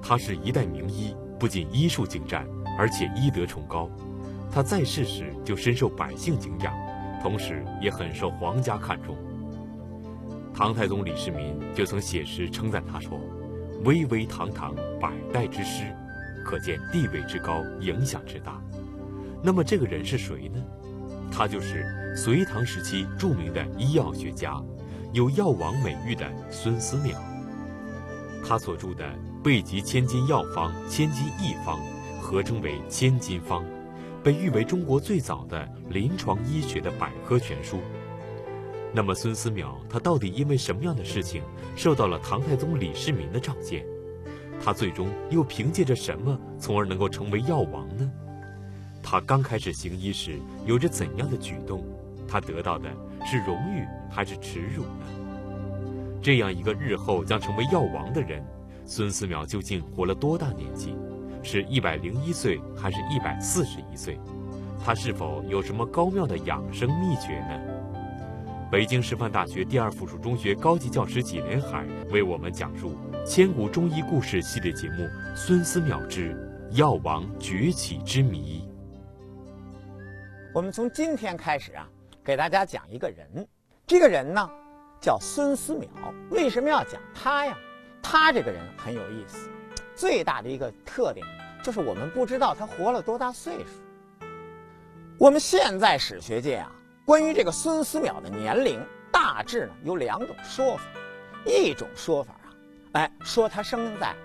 他是一代名医，不仅医术精湛，而且医德崇高。他在世时就深受百姓敬仰，同时也很受皇家看重。唐太宗李世民就曾写诗称赞他说：“巍巍堂堂，百代之师。”可见地位之高，影响之大。那么这个人是谁呢？他就是隋唐时期著名的医药学家，有药王美誉的孙思邈。他所著的《备急千金药方》《千金一方》合称为千金方，被誉为中国最早的临床医学的百科全书。那么孙思邈他到底因为什么样的事情受到了唐太宗李世民的召见？他最终又凭借着什么从而能够成为药王呢？他刚开始行医时有着怎样的举动？他得到的是荣誉还是耻辱呢？这样一个日后将成为药王的人，孙思邈究竟活了多大年纪？是101岁还是141岁？他是否有什么高妙的养生秘诀呢？北京师范大学第二附属中学高级教师纪连海为我们讲述千古中医故事系列节目《孙思邈之药王崛起之谜》。 我们从今天开始给大家讲一个人。这个人呢叫孙思邈。为什么要讲他呀？他这个人很有意思，最大的一个特点就是我们不知道他活了多大岁数。我们现在史学界关于这个孙思邈的年龄大致有2种说法。一种说法说他生在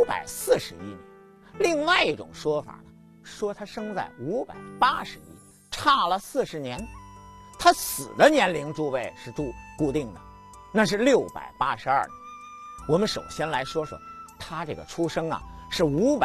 541年，另外一种说法呢，说他生在581年，差了40年。他死的年龄诸位是固定的，那是682年。我们首先来说说他这个出生是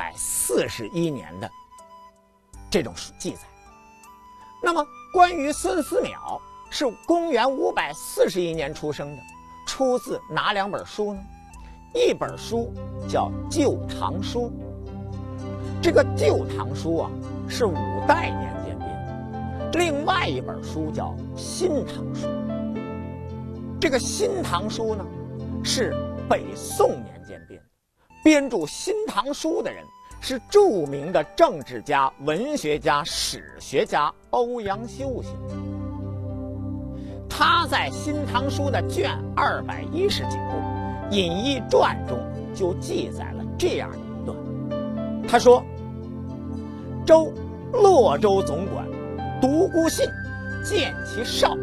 541年的这种记载。那么关于孙思邈是公元541年出生的，出自哪2本书呢？一本书叫《旧唐书》，这个《旧唐书》是5代年间编的。另外一本书叫《新唐书》，这个《新唐书》呢是北宋年间编的。编著《新唐书》的人是著名的政治家、文学家、史学家欧阳修先生。他在《新唐书》的卷219隐逸传中就记载了这样一段。他说：周洛州总管独孤信见其少。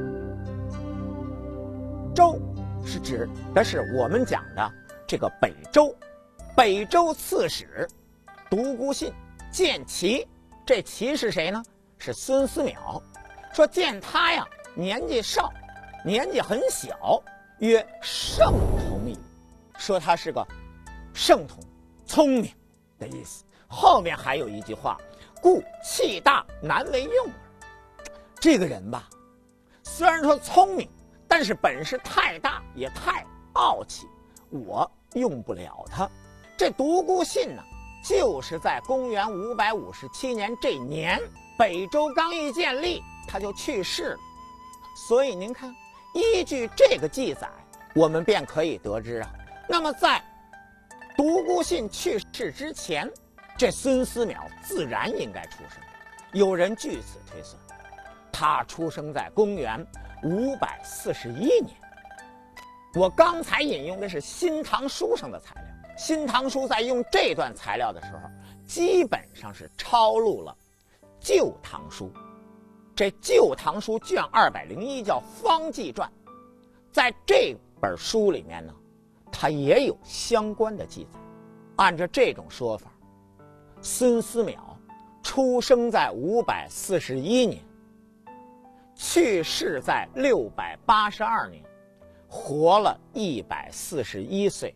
周是指的是我们讲的这个北周，北周刺史独孤信见其，这其是谁呢？是孙思邈。说见他年纪少，年纪很小，曰圣童矣，说他是个圣童，聪明的意思。后面还有一句话，故气大难为用耳。这个人虽然说聪明，但是本事太大，也太傲气，我用不了他。这独孤信呢，就是在公元557年这年，北周刚一建立，他就去世了。所以您看，依据这个记载，我们便可以得知那么在独孤信去世之前，这孙思邈自然应该出生。有人据此推算，他出生在公元541年。我刚才引用的是《新唐书》上的材料，《新唐书》在用这段材料的时候，基本上是抄录了《旧唐书》。这《旧唐书》卷201叫《方济传》，在这本书里面呢，它也有相关的记载。按照这种说法，孙思邈出生在541年，去世在682年，活了141岁。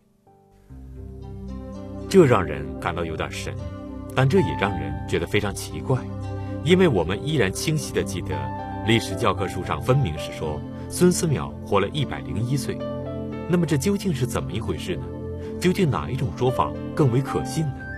这让人感到有点神，但这也让人觉得非常奇怪，因为我们依然清晰地记得历史教科书上分明是说孙思邈活了101岁。那么这究竟是怎么一回事呢？究竟哪一种说法更为可信呢？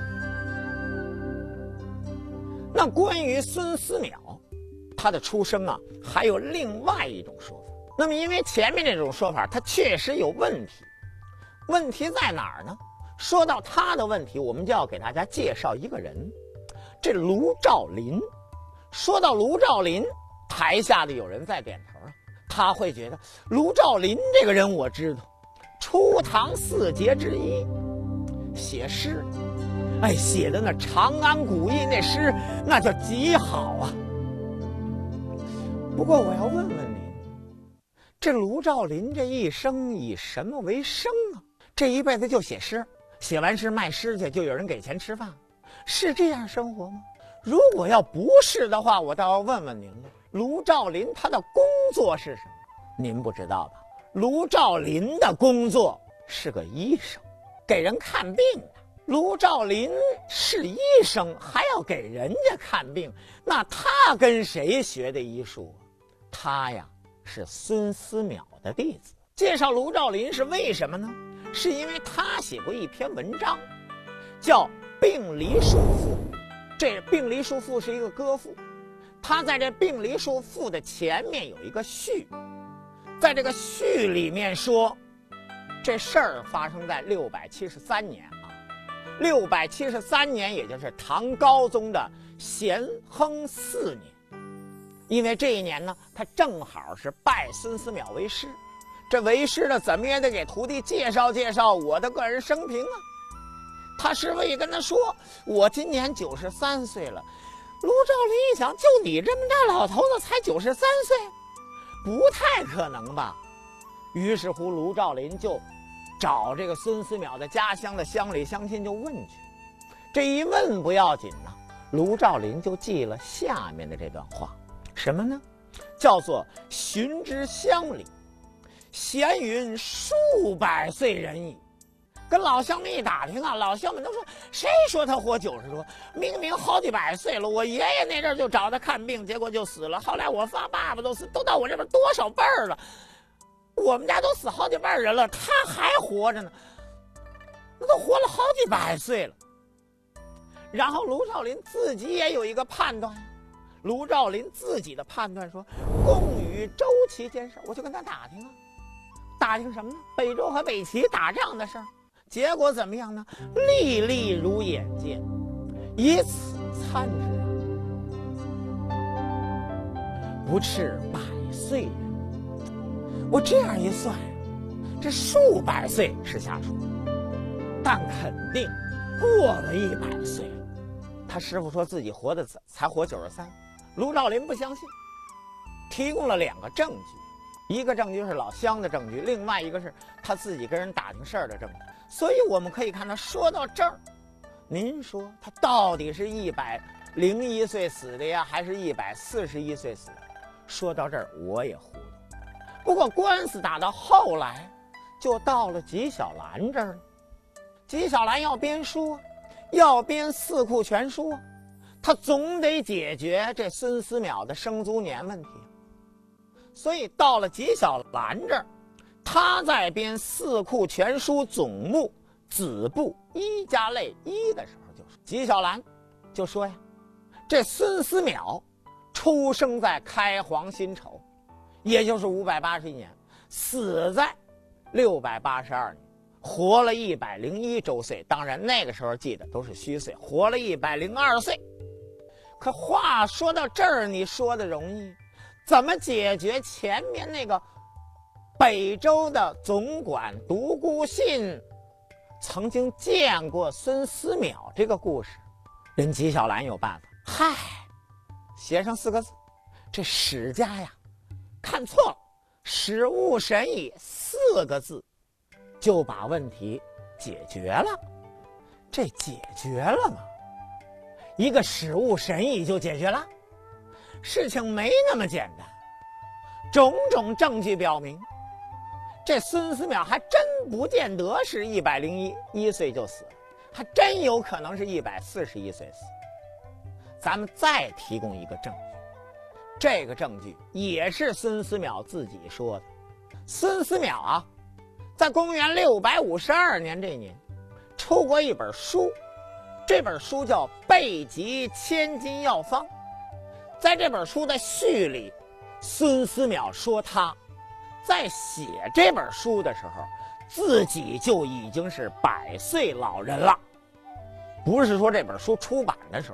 那关于孙思邈他的出生还有另外一种说法。那么因为前面这种说法它确实有问题，问题在哪儿呢？ 说到他的问题，我们就要给大家介绍一个人，这卢照邻。说到卢照邻，台下的有人在点头啊，他会觉得卢照邻这个人我知道，初唐四杰之一，写诗，写的那长安古意那诗，那叫极好啊。不过我要问问您，这卢照邻这一生以什么为生啊？这一辈子就写诗，写完诗卖诗去，就有人给钱吃饭，是这样生活吗？如果要不是的话，我倒要问问您了，卢照邻他的工作是什么？您不知道吧？卢照邻的工作是个医生，给人看病的。卢照邻是医生，还要给人家看病，那他跟谁学的医术啊？他呀是孙思邈的弟子。介绍卢照邻是为什么呢？是因为他写过一篇文章，叫《病离书赋》。这《病离书赋》是一个歌赋，他在这《病离书赋》的前面有一个序，在这个序里面说，这事儿发生在673年啊，673年也就是唐高宗的咸亨4年，因为这一年呢，他正好是拜孙思邈为师，这为师呢，怎么也得给徒弟介绍介绍我的个人生平啊。他师傅也跟他说，我今年93岁了。卢照邻一想，就你这么大老头子才93岁，不太可能吧。于是乎卢照邻就找这个孙思邈的家乡的乡里乡亲就问去。这一问不要紧呢，卢照邻就记了下面的这段话，什么呢？叫做寻之乡里，闲云数百岁人矣。跟老乡们一打听啊，老乡们都说，谁说他活90多？明明好几百岁了。我爷爷那阵就找他看病，结果就死了。后来我爸爸都死，都到我这边多少辈儿了？我们家都死好几辈人了，他还活着呢，那都活了好几百岁了。然后卢照邻自己也有一个判断，卢照邻自己的判断说，共与周齐间事，我就跟他打听啊，打听什么呢？北周和北齐打仗的事儿。结果怎么样呢？历历如眼见，以此参之，不啻百岁人。我这样一算，这数百岁是瞎说，但肯定过了100岁。他师傅说自己才活93，卢照邻不相信，提供了2个证据，一个证据是老乡的证据，另外一个是他自己跟人打听事儿的证据。所以我们可以看到，说到这儿，您说他到底是101岁死的呀，还是141岁死的？说到这儿我也糊涂。不过官司打到后来，就到了纪晓岚这儿了。纪晓岚要编书，要编《四库全书》，他总得解决这孙思邈的生卒年问题。所以到了纪晓岚这儿，他在编《四库全书》总目子部一加类一的时候，就说纪晓岚就说呀，这孙思邈出生在开皇辛丑，也就是581年，死在682年，活了101周岁。当然那个时候记得都是虚岁，活了102岁。可话说到这儿，你说的容易，怎么解决前面那个北周的总管独孤信曾经见过孙思邈这个故事？人纪晓岚有办法，写上4个字，这史家呀看错了，史无神矣4个字就把问题解决了。这解决了吗？一个史无神矣就解决了？事情没那么简单。种种证据表明，这孙思邈还真不见得是101岁就死了，还真有可能是141岁死。咱们再提供一个证据，这个证据也是孙思邈自己说的。孙思邈啊，在公元652年这年出过一本书，这本书叫《备急千金药方》。在这本书的序里，孙思邈说他在写这本书的时候， 自己就已经是100岁老人了。不是说这本书出版的时候，